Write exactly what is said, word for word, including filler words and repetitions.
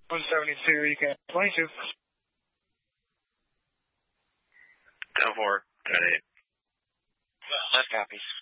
one seventy-two, you can twenty-two. ten four, ten eight. That copies.